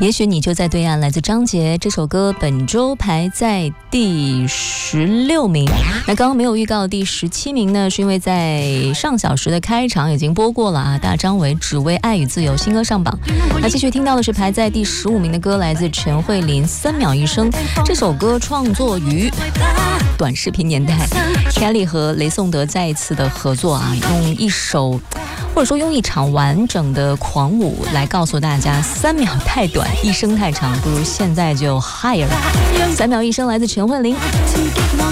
也许你就在对岸，来自张杰，这首歌本周排在第16名。那刚刚没有预告第17名呢，是因为在上小时的开场已经播过了啊。大张伟只为爱与自由新歌上榜。那继续听到的是排在第15名的歌，来自陈慧琳《3秒一生》。这首歌创作于短视频年代 ，Kelly 和雷颂德再一次的合作啊，用一首或者说用一场完整的狂舞来告诉大家，3秒太短，一生太长，不如现在就 higher。3秒一生来自陈慧琳。